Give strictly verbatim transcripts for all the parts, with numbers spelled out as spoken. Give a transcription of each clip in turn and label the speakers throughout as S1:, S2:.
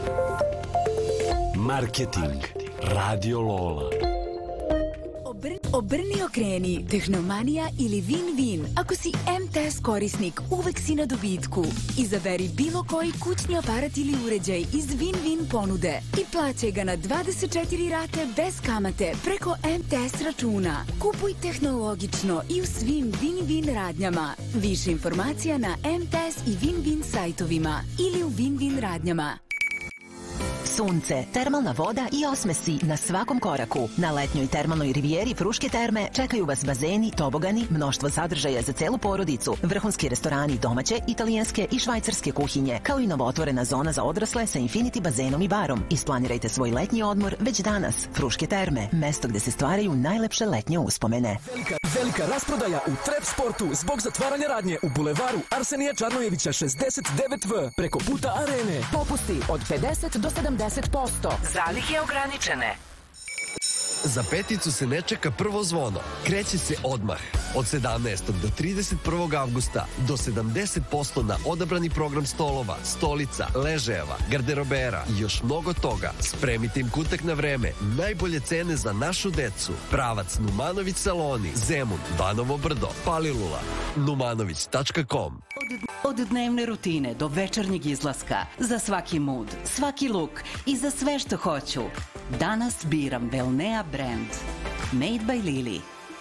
S1: Marketing. Radio Lola.
S2: Obr- obrni okreni, Tehnomanija ili Win-Win. Ako si M T S korisnik, uvek si na dobitku. Izaberi bilo koji kućni aparat ili uređaj iz Win-Win ponude i plaćaj ga na dvadeset četiri rate bez kamate preko M T S računa. Kupuj tehnologično i u svim Win-Win radnjama. Više informacija na M T S i Win-Win sajtovima ili u Win-Win radnjama.
S3: Sunce, termalna voda i osmesi na svakom koraku. Na letnjoj termalnoj rivijeri Fruške terme čekaju vas bazeni, tobogani, mnoštvo sadržaja za celu porodicu, vrhunski restorani domaće, italijanske i švajcarske kuhinje, kao i novootvorena zona za odrasle sa infinity bazenom i barom. Isplanirajte svoj letnji odmor već danas. Fruške terme, mesto gde se stvaraju najlepše letnje uspomene.
S4: Velika, velika rasprodaja u Trep Sportu zbog zatvaranja radnje u bulevaru Arsenija Čarnojevića šezdeset devet V preko puta Arene.
S5: Popusti od pedeset do sedamdeset posto.
S6: Zalihe ograničene.
S7: Za peticu se ne čeka prvo zvono. Kreće se odmah. Od sedamnaestog do trideset prvog avgusta do sedamdeset posto na odabrani program stolova, stolica, ležajeva, garderobera i još mnogo toga. Spremite im kutak na vreme. Najbolje cene za našu decu. Pravac Numanović saloni, Zemun, Banovo brdo, Palilula. numanović tačka com.
S6: Od dnevne rutine do večernjeg izlaska, za svaki mood, svaki look i za sve što hoću. Danas biram Velnea brand. Made by Lily.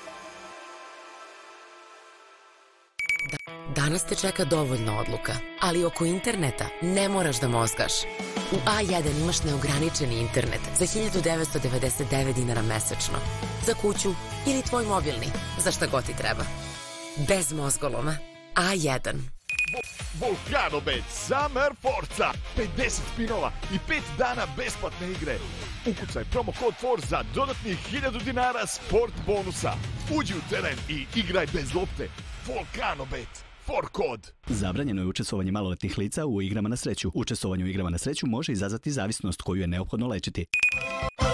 S8: Danas te čeka dovoljno odluka, ali oko interneta ne moraš da mozgaš. U A jedan imaš neograničeni internet za hiljadu devetsto devedeset devet dinara mesečno. Za kuću ili tvoj mobilni, za šta god ti treba. Bez mozgoloma. A jedan.
S9: Volcano Bet Summer Forza, pedeset spinova i pet dana besplatne igre. Ukucaj promo kod Forza za dodatnih hiljadu dinara sport bonusa. Uđi u teren i igraj bez lopte. Volcano Bet, for kod.
S10: Zabranjeno je učestvovanje maloletnih lica u igrama na sreću. Učestvovanje u igrama na sreću može izazvati zavisnost koju je neophodno lečiti.